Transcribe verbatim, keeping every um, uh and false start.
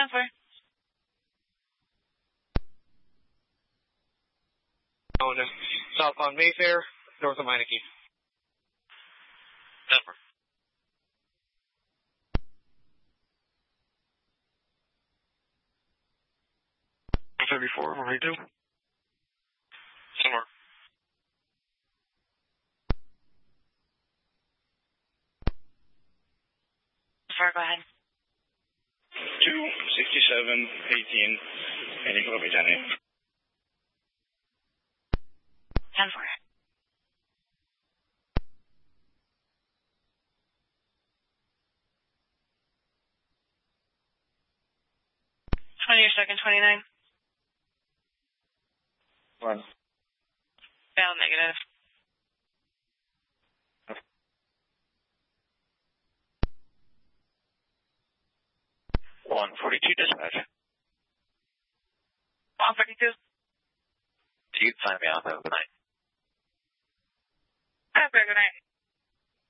ten four. Oh, no. Southbound Mayfair, north of Meineke. ten four. thirty-four, what do you do? ten four. Four, go ahead. two sixty-seven eighteen, and you can let me ten eight. ten four. twenty your second, twenty-nine. One. Fail negative. one forty-two dispatch. one forty-two. You can sign me off. Have a good night. Have a good night.